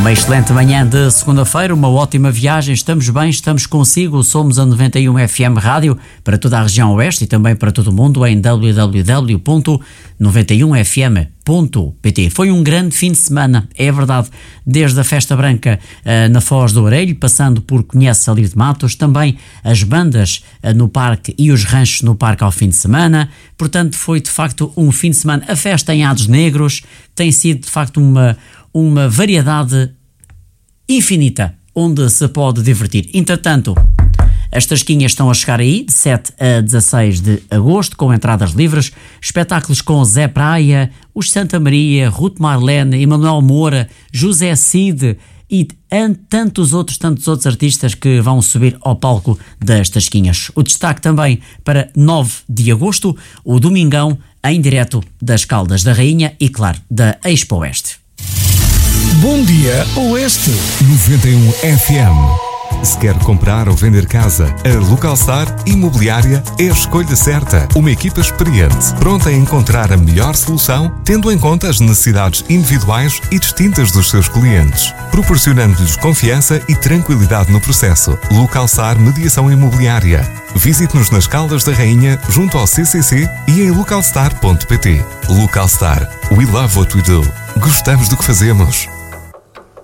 Uma excelente manhã de segunda-feira, uma ótima viagem, estamos bem, estamos consigo, somos a 91 FM Rádio para toda a região oeste e também para todo o mundo em www.91fm.pt. Foi um grande fim de semana, é verdade, desde a Festa Branca na Foz do Orelho, passando por Conhece Salir de Matos, também as bandas no parque e os ranchos no parque ao fim de semana, portanto foi de facto um fim de semana. A festa em Ados Negros tem sido de facto uma variedade infinita onde se pode divertir. Entretanto, as tasquinhas estão a chegar aí, de 7 a 16 de agosto, com entradas livres, espetáculos com Zé Praia, os Santa Maria, Ruth Marlene, Emanuel Moura, José Cid e tantos outros artistas que vão subir ao palco das tasquinhas. O destaque também para 9 de agosto, o Domingão em direto das Caldas da Rainha e, claro, da Expo Oeste. Bom dia, Oeste 91 FM. Se quer comprar ou vender casa, a Localstar Imobiliária é a escolha certa. Uma equipa experiente, pronta a encontrar a melhor solução, tendo em conta as necessidades individuais e distintas dos seus clientes, proporcionando-lhes confiança e tranquilidade no processo. Localstar Mediação Imobiliária. Visite-nos nas Caldas da Rainha, junto ao CCC e em localstar.pt. Localstar. We love what we do. Gostamos do que fazemos.